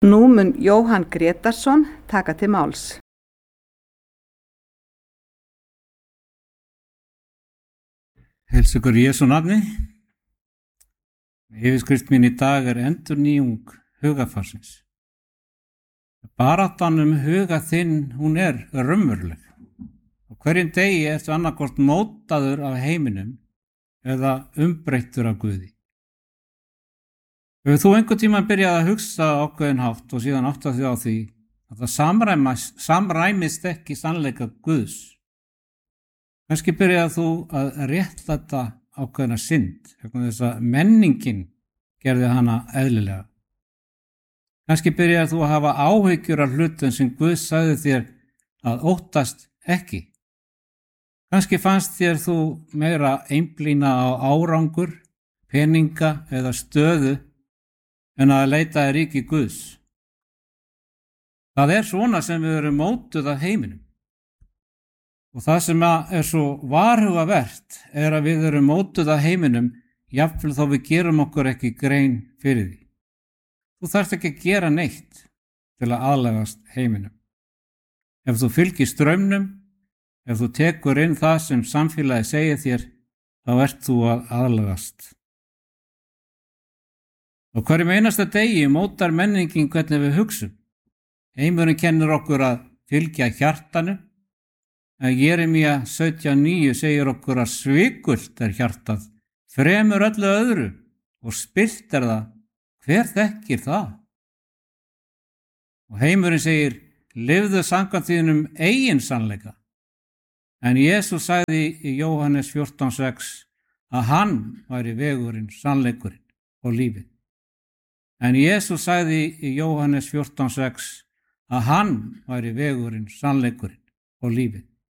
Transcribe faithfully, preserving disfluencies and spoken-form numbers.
Nú mun Jóhann Grétarsson taka til máls. Heilsa ykkur í Jesú nafni. Yfirskrift mín í dag er endurnýjung hugarfarsins. Baráttan um huga þinn, hún er raunveruleg. Á hverjum degi ertu annarkvort mótaður af heiminum eða umbreyttur af Guði. Hefur þú einhvern tímann byrjað að hugsa ákveðinn hátt og síðan áttað þig á því að það samræmist, samræmist ekki sannleika Guðs? Kannski byrjaði þú að réttlæta ákveðna synd, vegna þess að menningin gerði hana eðlilega. Kannski byrjaði þú að hafa áhyggjur af hlutum sem Guð sagði þér að óttast ekki. Kannski fannst þér þú meira einblína á árangur, peninga eða stöðu en að leita í ríki Guðs. Það er svona sem við erum mótuð af heiminum. Og það sem er svo varhugavert er að við erum mótuð af heiminum jafnvel þó við gerum okkur ekki grein fyrir því. Þú þarft ekki að gera neitt til að aðlagast heiminum. Ef þú fylgir straumnum, ef þú tekur inn það sem samfélagi segir þér, þá ert þú að aðlagast. Á hverjum einasta degi mótar menningin hvernig við hugsum. Heimurinn kennir okkur að fylgja hjartanu, en Jeremía sautján níu segir okkur að svikult er hjartað, fremur öllu öðru og spillt er það, hver þekkir það? Og heimurinn segir, lifðu samkvæmt þínum eigin sannleika. En Jesús sagði í Jóhannes fjórtán sex að hann væri vegurinn, sannleikurinn og lífið. En Jesús sagði í Jóhannes fjórtán sex að hann væri vegurinn, sannleikurinn og lífið.